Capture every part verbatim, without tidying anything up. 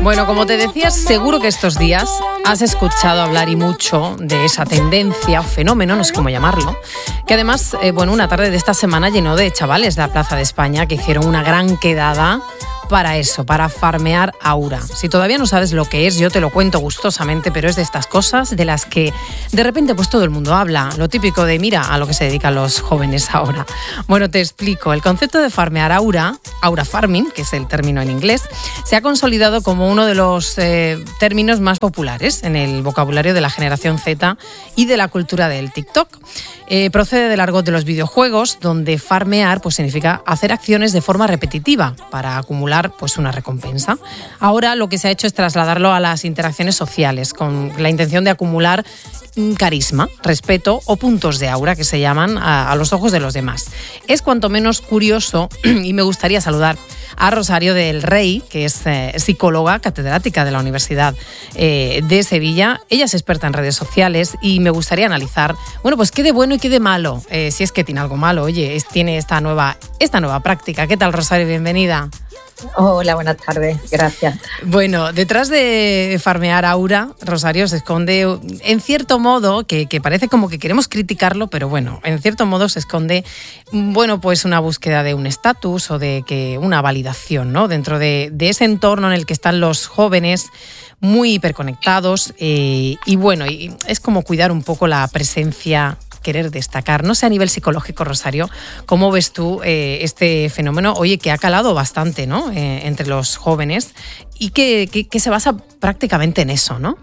Bueno, como te decías, seguro que estos días has escuchado hablar y mucho de esa tendencia, fenómeno, no sé cómo llamarlo, que además, eh, bueno, una tarde de esta semana llenó de chavales de la Plaza de España que hicieron una gran quedada para eso, para farmear aura. Si todavía no sabes lo que es, yo te lo cuento gustosamente, pero es de estas cosas de las que de repente pues todo el mundo habla. Lo típico de mira a lo que se dedican los jóvenes ahora. Bueno, te explico. El concepto de farmear aura, aura farming, que es el término en inglés, se ha consolidado como uno de los eh, términos más populares en el vocabulario de la generación Z y de la cultura del TikTok. Eh, procede del argot de los videojuegos, donde farmear pues, significa hacer acciones de forma repetitiva para acumular pues, una recompensa. Ahora lo que se ha hecho es trasladarlo a las interacciones sociales, con la intención de acumular carisma, respeto o puntos de aura, que se llaman a, a los ojos de los demás. Es cuanto menos curioso y me gustaría saludar a Rosario del Rey, que es eh, psicóloga catedrática de la Universidad eh, de Sevilla. Ella es experta en redes sociales y me gustaría analizar, bueno, pues qué de bueno y qué de malo, eh, si es que tiene algo malo, oye, es, tiene esta nueva, esta nueva práctica. ¿Qué tal, Rosario? Bienvenida. Hola, buenas tardes, gracias. Bueno, detrás de farmear aura, Rosario, se esconde, en cierto modo, que, que parece como que queremos criticarlo, pero bueno, en cierto modo se esconde, bueno, pues una búsqueda de un estatus o de que una validación, ¿no? Dentro de, de ese entorno en el que están los jóvenes muy hiperconectados eh, y bueno, y es como cuidar un poco la presencia, querer destacar. No sé, a nivel psicológico, Rosario, ¿cómo ves tú eh, este fenómeno? Oye, que ha calado bastante, ¿no? Eh, entre los jóvenes y que, que, que se basa prácticamente en eso, ¿no?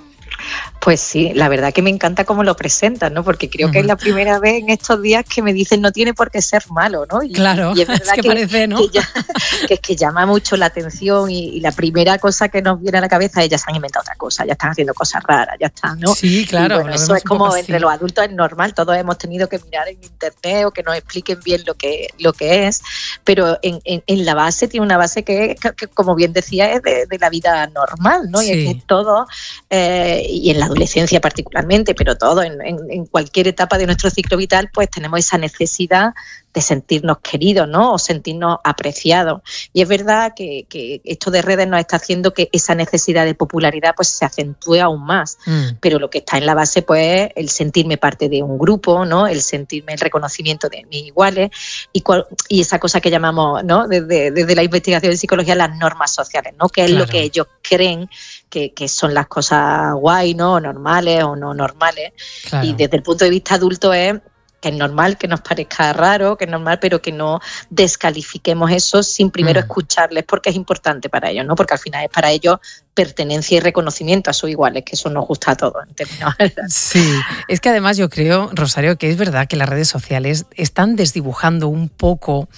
Pues sí, la verdad que me encanta cómo lo presentan, ¿no? Porque creo uh-huh. que es la primera vez en estos días que me dicen no tiene por qué ser malo, ¿no? Y, claro, y es, verdad es que, que parece, ¿no? Que, ya, que es que llama mucho la atención y, y la primera cosa que nos viene a la cabeza es ya se han inventado otra cosa, ya están haciendo cosas raras, ya están, ¿no? Sí, claro. Y bueno, eso es como entre los adultos es normal, todos hemos tenido que mirar en internet o que nos expliquen bien lo que, lo que es, pero en, en, en la base tiene una base que, que, que como bien decía, es de, de la vida normal, ¿no? Sí. Y es que todo, eh, y en la adolescencia particularmente, pero todo, en, en, en cualquier etapa de nuestro ciclo vital, pues tenemos esa necesidad de sentirnos queridos, ¿no? O sentirnos apreciados. Y es verdad que, que esto de redes nos está haciendo que esa necesidad de popularidad pues se acentúe aún más. Mm. Pero lo que está en la base pues es el sentirme parte de un grupo, ¿no? El sentirme el reconocimiento de mis iguales y, cual, y esa cosa que llamamos, ¿no? Desde, desde la investigación de psicología, las normas sociales, ¿no? Que es claro. lo que ellos creen que, que son las cosas guay, ¿no? O normales o no normales. Claro. Y desde el punto de vista adulto es que es normal que nos parezca raro, que es normal, pero que no descalifiquemos eso sin primero mm. escucharles, porque es importante para ellos, ¿no? Porque al final es para ellos pertenencia y reconocimiento a sus iguales, que eso nos gusta a todos en términos. Sí, es que además yo creo, Rosario, que es verdad que las redes sociales están desdibujando un poco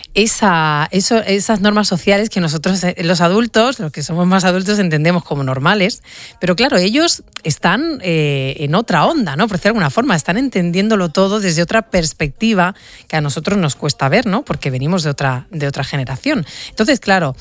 esa, eso, esas normas sociales que nosotros, los adultos, los que somos más adultos, entendemos como normales, pero claro, ellos están eh, en otra onda, ¿no? Por decirlo de alguna forma, están entendiéndolo todo desde otra perspectiva que a nosotros nos cuesta ver, ¿no? Porque venimos de otra, de otra generación. Entonces, claro,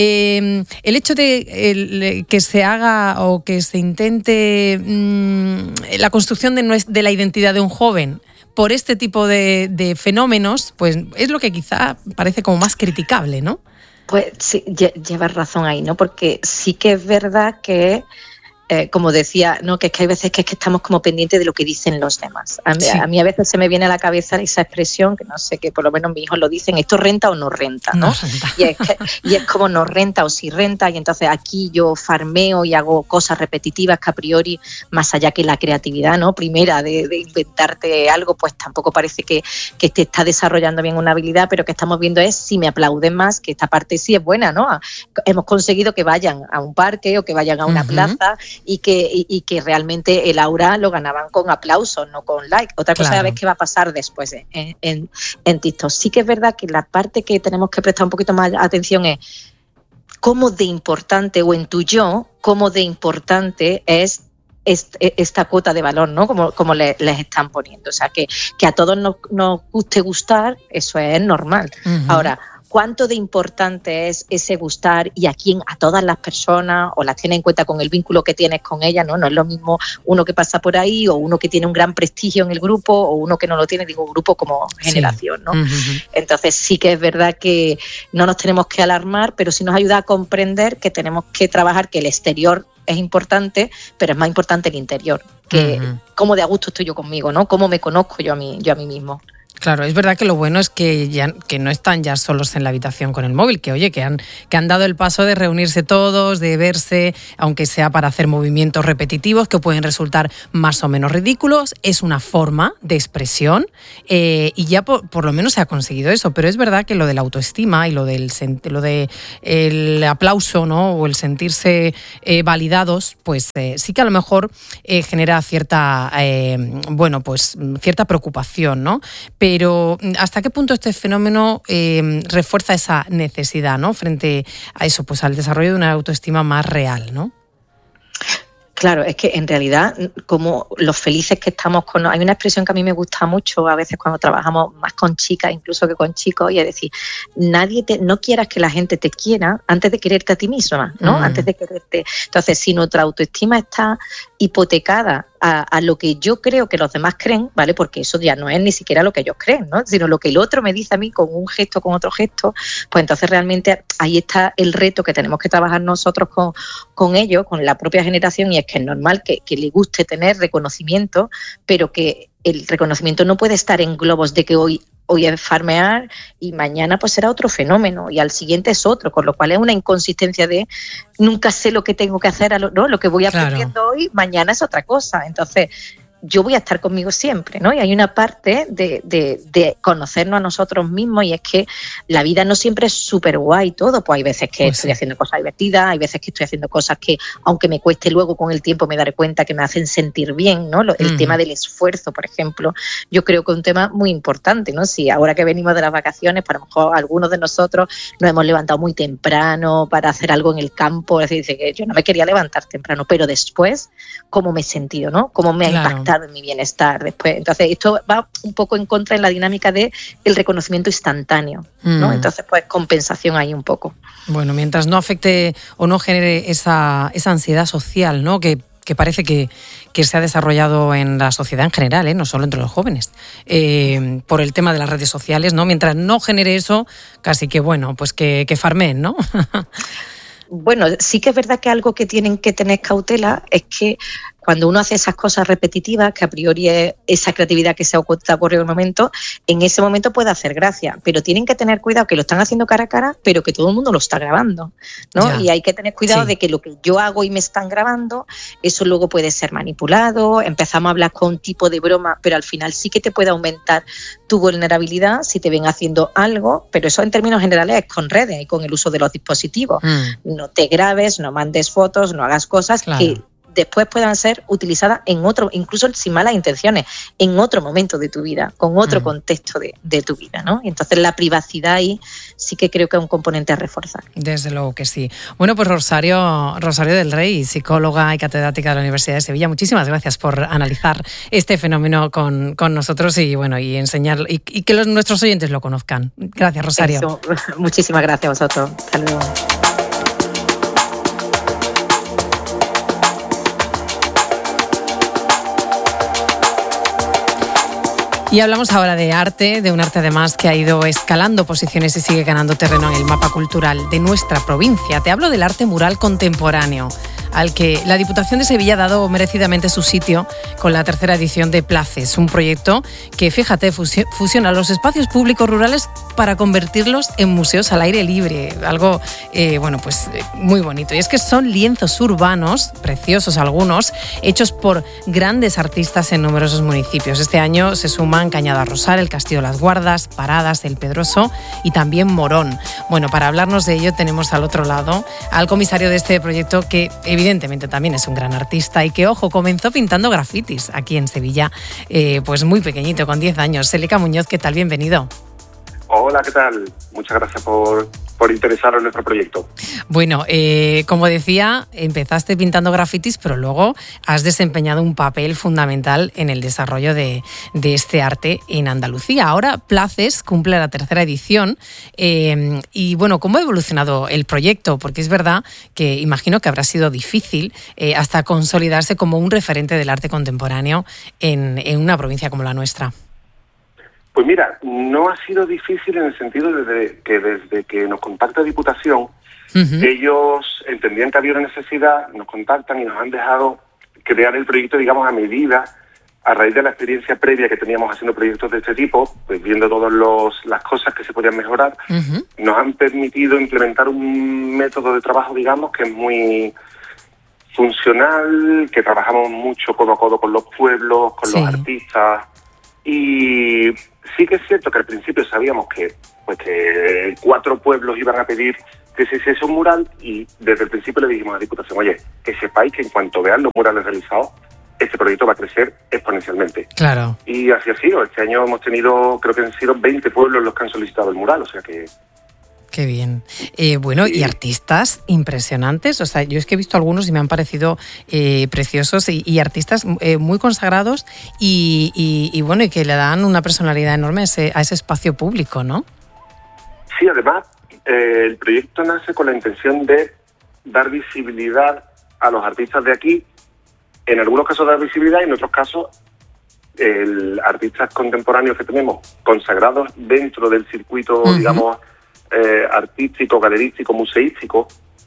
eh, el hecho de el, que se haga o que se intente mmm, la construcción de, de la identidad de un joven por este tipo de, de fenómenos, pues es lo que quizá parece como más criticable, ¿no? Pues sí, llevas razón ahí, ¿no? Porque sí que es verdad que Eh, como decía, ¿no? Que es que hay veces que, es que estamos como pendientes de lo que dicen los demás. A mí, sí. a mí a veces se me viene a la cabeza esa expresión, que no sé, que por lo menos mis hijos lo dicen, ¿esto renta o no renta? ¿no? No renta. Y, es que, y es como no renta o si renta, y entonces aquí yo farmeo y hago cosas repetitivas que a priori, más allá que la creatividad, ¿no? Primera de, de inventarte algo, pues tampoco parece que, que te está desarrollando bien una habilidad, pero que estamos viendo es si me aplauden más, que esta parte sí es buena, ¿no? Hemos conseguido que vayan a un parque o que vayan a una uh-huh. plaza y que, y, y que realmente el aura lo ganaban con aplausos, no con like. Otra cosa claro. es qué va a pasar después en, en, en TikTok. Sí que es verdad que la parte que tenemos que prestar un poquito más atención es cómo de importante, o en tu yo, cómo de importante es esta cuota de valor, ¿no? Como, como le, les están poniendo. O sea, que, que a todos nos, nos guste gustar, eso es normal. Uh-huh. Ahora, cuánto de importante es ese gustar y a quién, a todas las personas, o las tienes en cuenta con el vínculo que tienes con ellas, ¿no? No es lo mismo uno que pasa por ahí o uno que tiene un gran prestigio en el grupo o uno que no lo tiene, digo, grupo como generación, ¿no? Uh-huh. Entonces sí que es verdad que no nos tenemos que alarmar, pero sí nos ayuda a comprender que tenemos que trabajar, que el exterior es importante, pero es más importante el interior, que uh-huh. cómo de a gusto estoy yo conmigo, ¿no? Cómo me conozco yo a mí, yo a mí mismo. Claro, es verdad que lo bueno es que ya que no están ya solos en la habitación con el móvil, que oye, que han que han dado el paso de reunirse todos, de verse, aunque sea para hacer movimientos repetitivos que pueden resultar más o menos ridículos. Es una forma de expresión eh, y ya por, por lo menos se ha conseguido eso. Pero es verdad que lo de la autoestima y lo del lo de el aplauso, ¿no? O el sentirse eh, validados, pues eh, sí que a lo mejor eh, genera cierta eh, bueno, pues cierta preocupación, ¿no? Pero ¿hasta qué punto este fenómeno eh, refuerza esa necesidad, ¿no? Frente a eso, pues al desarrollo de una autoestima más real, ¿no? Claro, es que en realidad, como los felices que estamos con... Hay una expresión que a mí me gusta mucho a veces cuando trabajamos más con chicas incluso que con chicos, y es decir, nadie te, no quieras que la gente te quiera antes de quererte a ti misma, ¿no? Mm. Antes de quererte. Entonces, si nuestra autoestima está hipotecada a, a lo que yo creo que los demás creen, ¿vale? Porque eso ya no es ni siquiera lo que ellos creen, ¿no? Sino lo que el otro me dice a mí con un gesto, con otro gesto, pues entonces realmente ahí está el reto que tenemos que trabajar nosotros con, con ellos, con la propia generación, y es que es normal que, que le guste tener reconocimiento, pero que el reconocimiento no puede estar en globos de que hoy hoy es farmear y mañana pues será otro fenómeno y al siguiente es otro, con lo cual es una inconsistencia de nunca sé lo que tengo que hacer, a lo, ¿no? Lo que voy aprendiendo claro. hoy, mañana es otra cosa. Entonces yo voy a estar conmigo siempre, ¿no? Y hay una parte de, de, de conocernos a nosotros mismos, y es que la vida no siempre es súper guay todo, pues hay veces que pues estoy sí. haciendo cosas divertidas, hay veces que estoy haciendo cosas que, aunque me cueste luego con el tiempo me daré cuenta que me hacen sentir bien, ¿no? El mm. tema del esfuerzo, por ejemplo, yo creo que es un tema muy importante, ¿no? Si ahora que venimos de las vacaciones, para lo mejor algunos de nosotros nos hemos levantado muy temprano para hacer algo en el campo, es decir, que yo no me quería levantar temprano, pero después, ¿cómo me he sentido, ¿no? ¿Cómo me claro. ha impactado en mi bienestar después? Entonces esto va un poco en contra en la dinámica de el reconocimiento instantáneo, ¿no? Mm. Entonces pues compensación ahí un poco. Bueno, mientras no afecte o no genere esa, esa ansiedad social, ¿no? Que que parece que, que se ha desarrollado en la sociedad en general, ¿eh? No solo entre los jóvenes, eh, por el tema de las redes sociales, ¿no? Mientras no genere eso, casi que bueno, pues que, que farmeen, ¿no? Bueno, sí que es verdad que algo que tienen que tener cautela es que cuando uno hace esas cosas repetitivas, que a priori es esa creatividad que se ha ocurrido en un momento, en ese momento puede hacer gracia, pero tienen que tener cuidado que lo están haciendo cara a cara, pero que todo el mundo lo está grabando, ¿no? Ya. Y hay que tener cuidado sí. de que lo que yo hago y me están grabando, eso luego puede ser manipulado, empezamos a hablar con un tipo de broma, pero al final sí que te puede aumentar tu vulnerabilidad si te ven haciendo algo, pero eso en términos generales es con redes y con el uso de los dispositivos. Mm. No te grabes, no mandes fotos, no hagas cosas claro. que después puedan ser utilizadas en otro, incluso sin malas intenciones, en otro momento de tu vida, con otro mm. contexto de, de tu vida, ¿no? Y entonces la privacidad ahí sí que creo que es un componente a reforzar. Desde luego que sí. Bueno, pues Rosario, Rosario del Rey, psicóloga y catedrática de la Universidad de Sevilla, muchísimas gracias por analizar este fenómeno con, con nosotros y bueno, y enseñar y, y que los, nuestros oyentes lo conozcan. Gracias, Rosario. Eso. Muchísimas gracias a vosotros. Hasta luego. Y hablamos ahora de arte, de un arte además que ha ido escalando posiciones y sigue ganando terreno en el mapa cultural de nuestra provincia. Te hablo del arte mural contemporáneo, al que la Diputación de Sevilla ha dado merecidamente su sitio con la tercera edición de Places, un proyecto que, fíjate, fusiona los espacios públicos rurales para convertirlos en museos al aire libre, algo, eh, bueno, pues muy bonito. Y es que son lienzos urbanos, preciosos algunos, hechos por grandes artistas en numerosos municipios. Este año se suman Cañada Rosal, el Castillo de las Guardas, Paradas, El Pedroso y también Morón. Bueno, para hablarnos de ello tenemos al otro lado al comisario de este proyecto, que evidentemente también es un gran artista y que, ojo, comenzó pintando grafitis aquí en Sevilla, eh, pues muy pequeñito, con diez años. Celica Muñoz, ¿qué tal? Bienvenido. Hola, ¿qué tal? Muchas gracias por, por interesaros en nuestro proyecto. Bueno, eh, como decía, empezaste pintando grafitis, pero luego has desempeñado un papel fundamental en el desarrollo de, de este arte en Andalucía. Ahora Places cumple la tercera edición eh, y bueno, ¿cómo ha evolucionado el proyecto? Porque es verdad que imagino que habrá sido difícil eh, hasta consolidarse como un referente del arte contemporáneo en, en una provincia como la nuestra. Pues mira, no ha sido difícil en el sentido de que desde que nos contacta Diputación, uh-huh. ellos entendían que había una necesidad, nos contactan y nos han dejado crear el proyecto, digamos, a medida, a raíz de la experiencia previa que teníamos haciendo proyectos de este tipo, pues viendo todas las cosas que se podían mejorar, uh-huh. nos han permitido implementar un método de trabajo, digamos, que es muy funcional, que trabajamos mucho codo a codo con los pueblos, con sí. los artistas, y sí que es cierto que al principio sabíamos que, pues, que cuatro pueblos iban a pedir que se hiciese un mural y desde el principio le dijimos a la Diputación, oye, que sepáis que en cuanto vean los murales realizados, este proyecto va a crecer exponencialmente. Claro. Y así ha sido. Este año hemos tenido, creo que han sido veinte pueblos los que han solicitado el mural, o sea que... Qué bien. Eh, bueno, sí. y artistas impresionantes. O sea, yo es que he visto algunos y me han parecido eh, preciosos y, y artistas eh, muy consagrados y, y, y bueno, y que le dan una personalidad enorme a ese, a ese espacio público, ¿no? Sí, además, eh, el proyecto nace con la intención de dar visibilidad a los artistas de aquí. En algunos casos dar visibilidad y en otros casos el artistas contemporáneos que tenemos consagrados dentro del circuito, uh-huh. digamos, Eh, artístico, galerístico, museístico,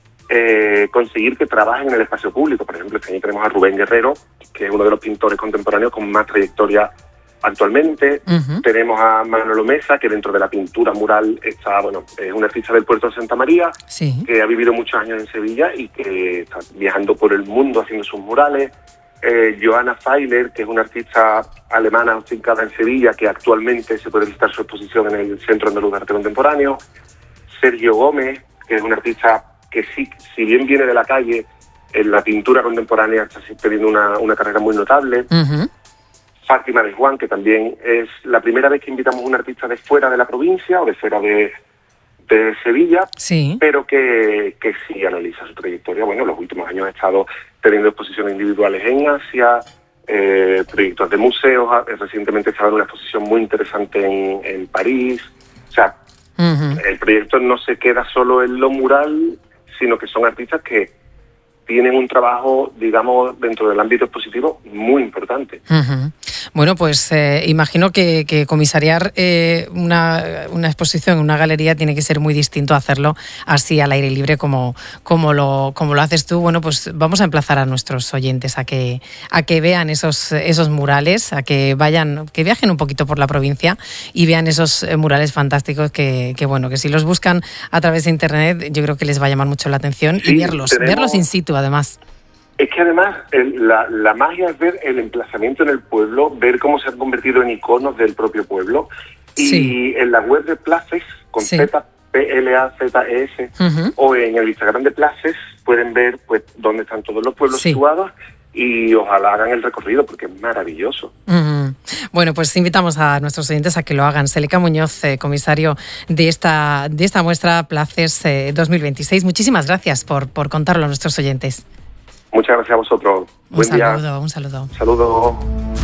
eh, conseguir que trabajen en el espacio público. Por ejemplo, este año tenemos a Rubén Guerrero, que es uno de los pintores contemporáneos con más trayectoria actualmente. Uh-huh. Tenemos a Manolo Mesa, que dentro de la pintura mural está, bueno, es un artista del puerto de Santa María, sí. que ha vivido muchos años en Sevilla y que está viajando por el mundo haciendo sus murales. Eh, Johanna Feiler, que es una artista alemana afincada en Sevilla, que actualmente se puede visitar su exposición en el Centro Andaluz de Arte Contemporáneo. Sergio Gómez, que es un artista que sí, si bien viene de la calle, en la pintura contemporánea está teniendo una, una carrera muy notable. Uh-huh. Fátima de Juan, que también es la primera vez que invitamos a un artista de fuera de la provincia o de fuera de, de Sevilla, sí. pero que, que sí analiza su trayectoria. Bueno, en los últimos años ha estado teniendo exposiciones individuales en Asia, eh, proyectos de museos, recientemente estaba en una exposición muy interesante en, en París. O sea, uh-huh. el proyecto no se queda solo en lo mural, sino que son artistas que tienen un trabajo, digamos, dentro del ámbito expositivo muy importante. Uh-huh. Bueno, pues eh, imagino que, que comisariar eh, una, una exposición en una galería tiene que ser muy distinto a hacerlo así al aire libre como, como, lo, como lo haces tú. Bueno, pues vamos a emplazar a nuestros oyentes a que, a que vean esos, esos murales, a que vayan, que viajen un poquito por la provincia y vean esos murales fantásticos que, que bueno, que si los buscan a través de internet, yo creo que les va a llamar mucho la atención sí, y verlos, tenemos... verlos in situ además. Es que además el, la, la magia es ver el emplazamiento en el pueblo, ver cómo se han convertido en iconos del propio pueblo. Y sí. en la web de Places, con sí. Z, P L A Z E S, uh-huh. o en el Instagram de Places, pueden ver pues dónde están todos los pueblos sí. situados y ojalá hagan el recorrido porque es maravilloso. Uh-huh. Bueno, pues invitamos a nuestros oyentes a que lo hagan. Célica Muñoz, eh, comisario de esta, de esta muestra Places eh, dos mil veintiséis. Muchísimas gracias por, por contarlo a nuestros oyentes. Muchas gracias a vosotros. Un Buen saludo, día. un saludo. Saludo.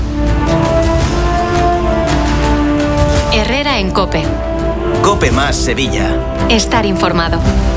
Herrera en COPE. COPE más Sevilla. Estar informado.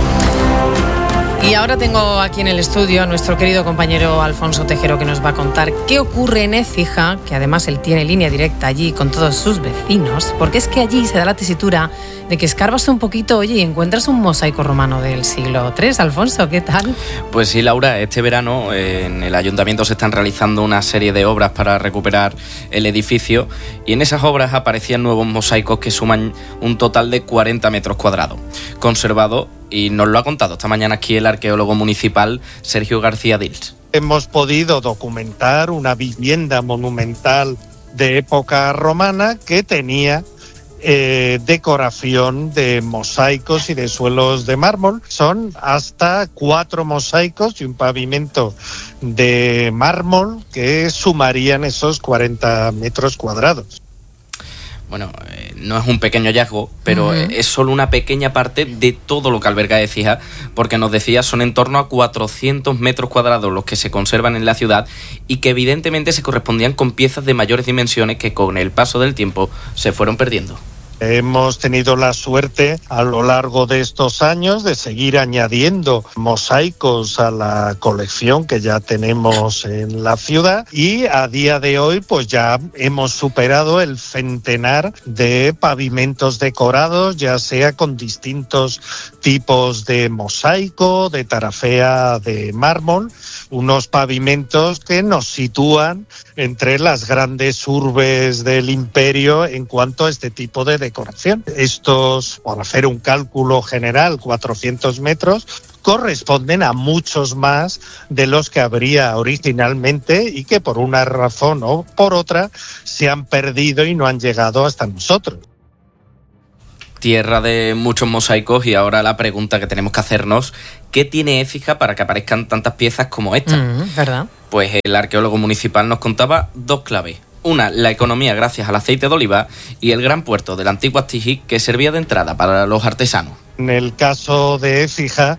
Y ahora tengo aquí en el estudio a nuestro querido compañero Alfonso Tejero, que nos va a contar qué ocurre en Écija, que además él tiene línea directa allí con todos sus vecinos, porque es que allí se da la tesitura de que escarbas un poquito, oye, y encuentras un mosaico romano del siglo tercero. Alfonso, ¿qué tal? Pues sí, Laura, este verano eh, en el ayuntamiento se están realizando una serie de obras para recuperar el edificio y en esas obras aparecían nuevos mosaicos que suman un total de cuarenta metros cuadrados, conservados. Y nos lo ha contado esta mañana aquí el arqueólogo municipal Sergio García Dils. Hemos podido documentar una vivienda monumental de época romana que tenía eh, decoración de mosaicos y de suelos de mármol. Son hasta cuatro mosaicos y un pavimento de mármol que sumarían esos cuarenta metros cuadrados. Bueno, eh, no es un pequeño hallazgo, pero uh-huh. es solo una pequeña parte de todo lo que alberga Écija, porque nos decía son en torno a cuatrocientos metros cuadrados los que se conservan en la ciudad y que evidentemente se correspondían con piezas de mayores dimensiones que con el paso del tiempo se fueron perdiendo. Hemos tenido la suerte a lo largo de estos años de seguir añadiendo mosaicos a la colección que ya tenemos en la ciudad y a día de hoy pues ya hemos superado el centenar de pavimentos decorados, ya sea con distintos tipos de mosaico, de tarafea de mármol, unos pavimentos que nos sitúan entre las grandes urbes del imperio en cuanto a este tipo de decoración. Estos, por hacer un cálculo general, cuatrocientos metros, corresponden a muchos más de los que habría originalmente y que por una razón o por otra se han perdido y no han llegado hasta nosotros. Tierra de muchos mosaicos y ahora la pregunta que tenemos que hacernos, ¿qué tiene Écija para que aparezcan tantas piezas como esta? Mm, ¿verdad? Pues el arqueólogo municipal nos contaba dos claves. Una, la economía gracias al aceite de oliva y el gran puerto de la antigua Astigi que servía de entrada para los artesanos. En el caso de Écija,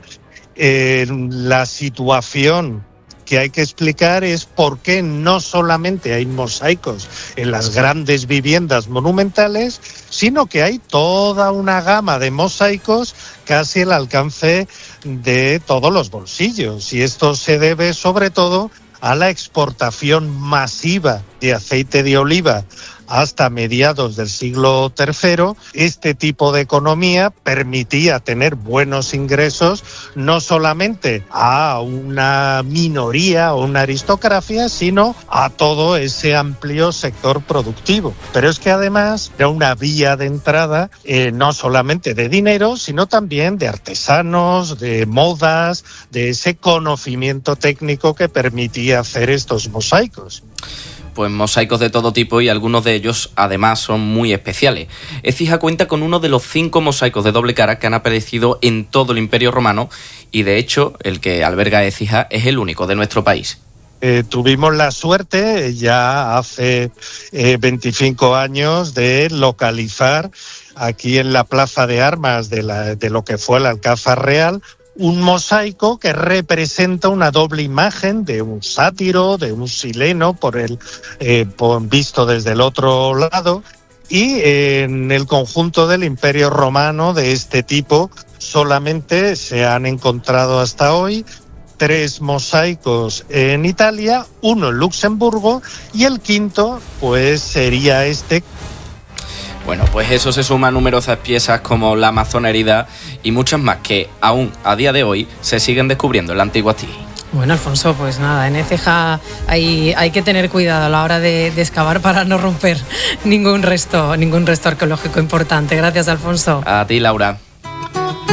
eh, la situación que hay que explicar es por qué no solamente hay mosaicos en las grandes viviendas monumentales, sino que hay toda una gama de mosaicos casi al alcance de todos los bolsillos. Y esto se debe sobre todo a la exportación masiva de aceite de oliva hasta mediados del siglo tercero. Este tipo de economía permitía tener buenos ingresos no solamente a una minoría o una aristocracia, sino a todo ese amplio sector productivo. Pero es que además era una vía de entrada eh, no solamente de dinero, sino también de artesanos, de modas, de ese conocimiento técnico que permitía hacer estos mosaicos. Pues mosaicos de todo tipo y algunos de ellos además son muy especiales. Écija cuenta con uno de los cinco mosaicos de doble cara que han aparecido en todo el Imperio Romano y de hecho el que alberga Écija es el único de nuestro país. Eh, tuvimos la suerte ya hace eh, veinticinco años de localizar aquí en la Plaza de Armas de, la, de lo que fue el Alcázar Real un mosaico que representa una doble imagen de un sátiro, de un sileno, por el eh, por, visto desde el otro lado, y eh, en el conjunto del Imperio Romano de este tipo solamente se han encontrado hasta hoy tres mosaicos en Italia, uno en Luxemburgo y el quinto pues sería este. Bueno, pues eso se suma a numerosas piezas como la Amazona herida y muchas más que aún a día de hoy se siguen descubriendo en la antigua Astigi. Bueno, Alfonso, pues nada, en Écija hay, hay que tener cuidado a la hora de, de excavar para no romper ningún resto, ningún resto arqueológico importante. Gracias, Alfonso. A ti, Laura.